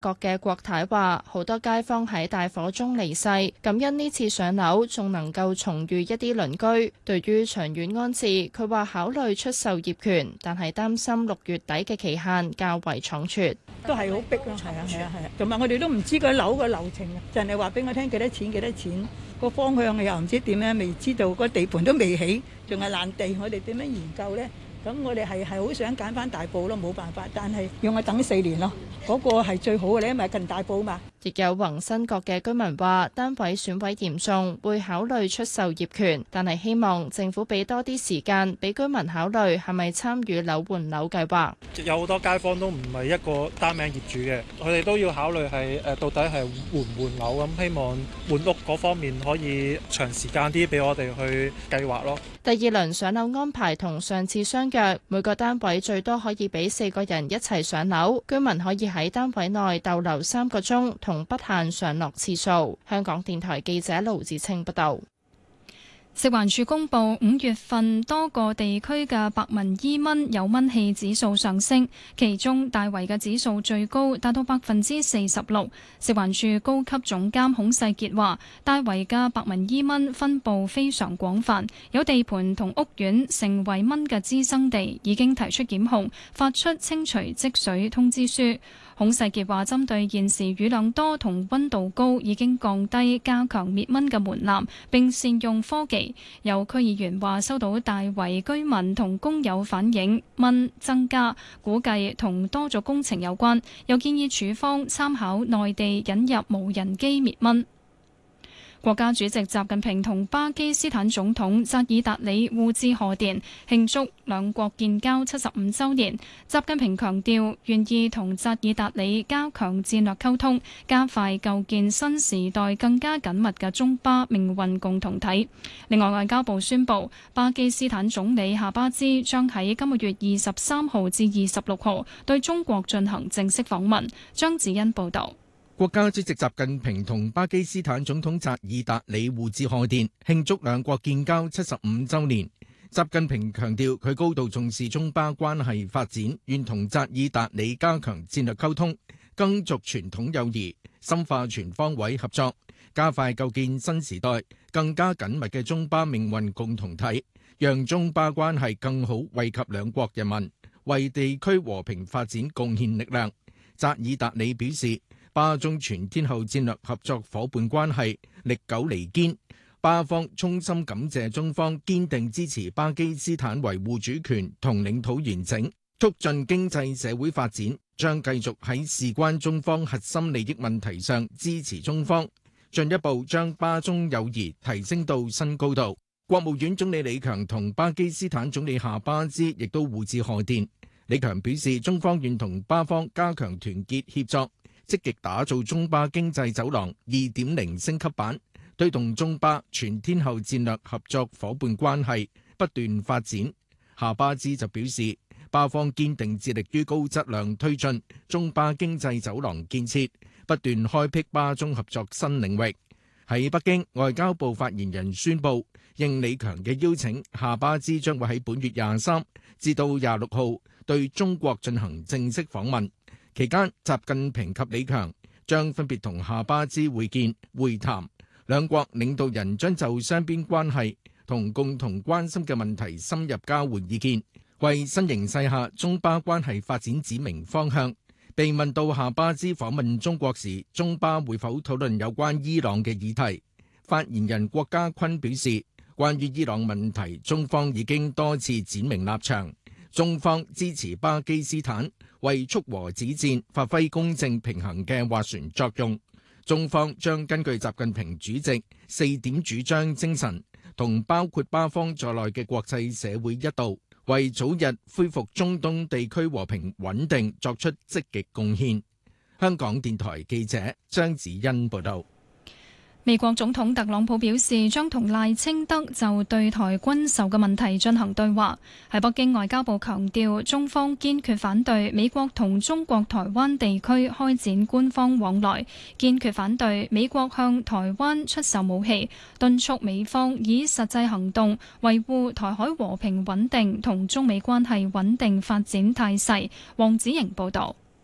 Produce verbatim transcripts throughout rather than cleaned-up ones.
國嘅郭太話，好多街坊喺大火中離世，感恩呢次上樓仲能夠重遇一啲鄰居。對於長遠安置，佢話考慮出售業權，但係擔心六月底嘅期限較為倉促。 都係好逼咯，係啊係啊係啊，同埋我哋都唔知個樓個流程啊，就係話俾我聽幾多錢幾多錢，個方向又唔知點樣，未知道個地盤都未起，仲係爛地，我哋點樣研究呢？咁我哋係係好想揀翻大埔咯，冇辦法，但係要我等四年咯，嗰個係最好嘅咧，因為近大埔嘛。 亦有宏新閣嘅居民話，單位損毀嚴重，會考慮出售業權，但係希望政府俾多啲時間俾居民考慮係咪參與樓換樓計劃。 有好多街坊都唔係一個單名業主嘅，佢哋都要考慮係誒到底係換唔換樓咁，希望換屋嗰方面可以長時間啲俾我哋去計劃咯。 第二輪上樓安排同上次相若，每個單位最多可以俾四個人一齊上樓，居民可以喺單位內逗留三個鐘，同不限上落次數。香港電台記者盧子清報道。 食環署公布五月份多個地區嘅白紋伊蚊有蚊氣指數上升，其中大圍嘅指數最高，達到百分之四十六。食環署高級總監孔世傑話，大圍嘅白紋伊蚊分布非常廣泛，有地盤同屋苑成為蚊嘅滋生地，已經提出檢控，發出清除積水通知書。孔世傑話：針對現時雨量多同溫度高，已經降低加強滅蚊嘅門檻，並善用科技。有區議員話收到大圍居民同工友反映蚊增加，估計同多咗工程有關。又建議署方參考內地引入無人機滅蚊。國家主席習近平同巴基斯坦總統扎爾達里互致賀電，慶祝兩國建交七十五週年。習近平強調願意同扎爾達里加強戰略溝通，加快構建新時代更加緊密嘅中巴命運共同體。另外，外交部宣布，巴基斯坦總理夏巴茲將喺今個月二十三號至二十六號對中國進行正式訪問。張子欣報導。 國家主席習近平同巴基斯坦總統扎爾達里互致賀電，慶祝兩國建交七十五週年。習近平強調，佢高度重視中巴關係發展，願同扎爾達里加強戰略溝通，更續傳統友誼，深化全方位合作，加快構建新時代更加緊密嘅中巴命運共同體，讓中巴關係更好惠及兩國人民，為地區和平發展貢獻力量。扎爾達里表示，巴中全天候戰略合作夥伴關係歷久彌堅，巴方衷心感謝中方堅定支持巴基斯坦維護主權同領土完整，促進經濟社會發展，將繼續喺事關中方核心利益問題上支持中方，進一步將巴中友誼提升到新高度。國務院總理李強同巴基斯坦總理夏巴茲亦都互致賀電。李強表示，中方願同巴方加強團結協作，積極打造中巴經濟走廊 二點零 升級版，推動中巴全天候戰略合作夥伴關係不斷發展。夏巴茲就表示，巴方堅定致力於高質量推進中巴經濟走廊建設，不斷開闢巴中合作新領域。喺北京，外交部發言人宣布，應李強嘅邀請，夏巴茲將會喺本月廿三至到廿六號對中國進行正式訪問。期間，習近平及李強將分別同夏巴茲會見會談，兩國領導人將就雙邊關係同共同關心嘅問題深入交換意見，為新形勢下中巴關係發展指明方向。被問到夏巴茲訪問中國時，中巴會否討論有關伊朗嘅議題，發言人郭家坤表示，關於伊朗問題，中方已經多次闡明立場，中方支持巴基斯坦為促和止戰發揮公正平衡嘅斡旋作用。中方將根據習近平主席四點主張精神，同包括巴方在內嘅國際社會一道，為早日恢復中東地區和平穩定作出積極貢獻。香港電台記者張子欣報道。 美國總統特朗普表示，將同賴清德就對台軍售嘅問題進行對話。喺北京，外交部強調，中方堅決反對美國同中國台灣地區開展官方往來，堅決反對美國向台灣出售武器，敦促美方以實際行動維護台海和平穩定同中美關係穩定發展態勢。黃子瑩報導。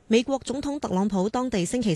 美國總統特朗普當地星期